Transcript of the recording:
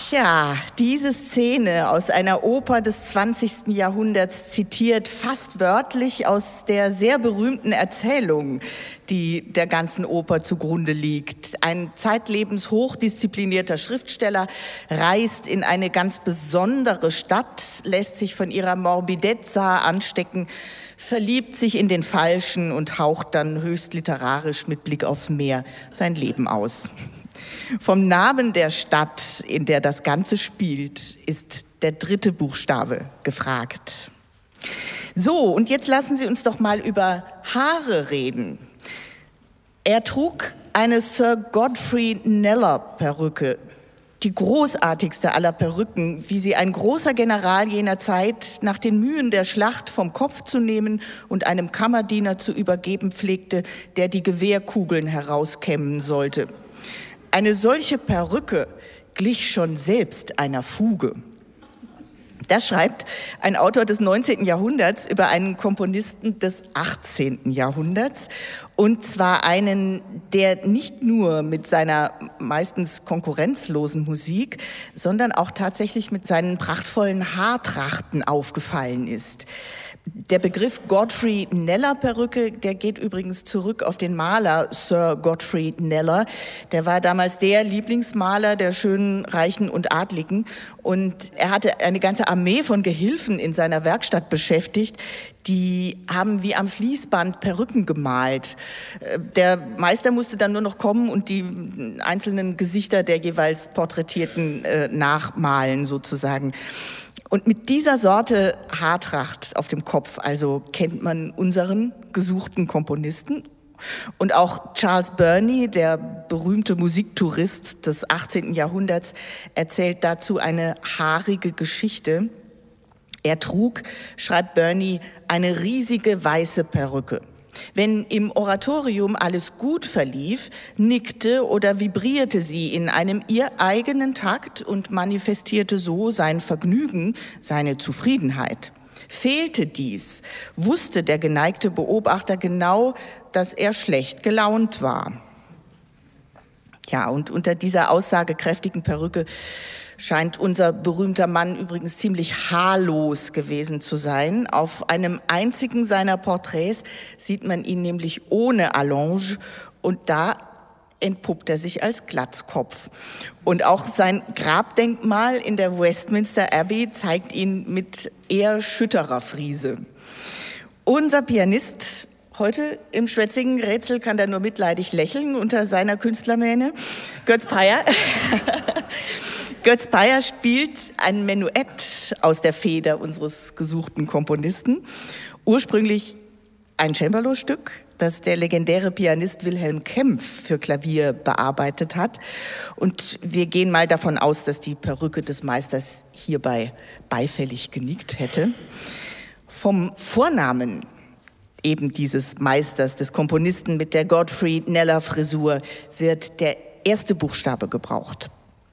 Tja, diese Szene aus einer Oper des 20. Jahrhunderts zitiert fast wörtlich aus der sehr berühmten Erzählung, die der ganzen Oper zugrunde liegt. Ein zeitlebens hochdisziplinierter Schriftsteller reist in eine ganz besondere Stadt, lässt sich von ihrer Morbidezza anstecken, verliebt sich in den Falschen und haucht dann höchst literarisch mit Blick aufs Meer sein Leben aus. Vom Namen der Stadt, in der das Ganze spielt, ist der dritte Buchstabe gefragt. So, und jetzt lassen Sie uns doch mal über Haare reden. Er trug eine Sir Godfrey Kneller Perücke, die großartigste aller Perücken, wie sie ein großer General jener Zeit nach den Mühen der Schlacht vom Kopf zu nehmen und einem Kammerdiener zu übergeben pflegte, der die Gewehrkugeln herauskämmen sollte. Eine solche Perücke glich schon selbst einer Fuge. Das schreibt ein Autor des 19. Jahrhunderts über einen Komponisten des 18. Jahrhunderts. Und zwar einen, der nicht nur mit seiner meistens konkurrenzlosen Musik, sondern auch tatsächlich mit seinen prachtvollen Haartrachten aufgefallen ist. Der Begriff Godfrey Kneller Perücke, der geht übrigens zurück auf den Maler Sir Godfrey Kneller. Der war damals der Lieblingsmaler der Schönen, Reichen und Adligen. Und er hatte eine ganze Armee von Gehilfen in seiner Werkstatt beschäftigt. Die haben wie am Fließband Perücken gemalt. Der Meister musste dann nur noch kommen und die einzelnen Gesichter der jeweils Porträtierten nachmalen sozusagen. Und mit dieser Sorte Haartracht auf dem Kopf, also kennt man unseren gesuchten Komponisten. Und auch Charles Burney, der berühmte Musiktourist des 18. Jahrhunderts, erzählt dazu eine haarige Geschichte. Er trug, schreibt Burney, eine riesige weiße Perücke. Wenn im Oratorium alles gut verlief, nickte oder vibrierte sie in einem ihr eigenen Takt und manifestierte so sein Vergnügen, seine Zufriedenheit. Fehlte dies, wusste der geneigte Beobachter genau, dass er schlecht gelaunt war. Ja, und unter dieser aussagekräftigen Perücke scheint unser berühmter Mann übrigens ziemlich haarlos gewesen zu sein. Auf einem einzigen seiner Porträts sieht man ihn nämlich ohne Allonge und da entpuppt er sich als Glatzkopf. Und auch sein Grabdenkmal in der Westminster Abbey zeigt ihn mit eher schütterer Frise. Unser Pianist heute im schwätzigen Rätsel kann da nur mitleidig lächeln unter seiner Künstlermähne. Götz Peyer. Götz Peyer spielt ein Menuett aus der Feder unseres gesuchten Komponisten. Ursprünglich ein Cembalo-Stück, das der legendäre Pianist Wilhelm Kempff für Klavier bearbeitet hat. Und wir gehen mal davon aus, dass die Perücke des Meisters hierbei beifällig genickt hätte. Vom Vornamen eben dieses Meisters, des Komponisten mit der Godfrey Kneller Frisur, wird der erste Buchstabe gebraucht.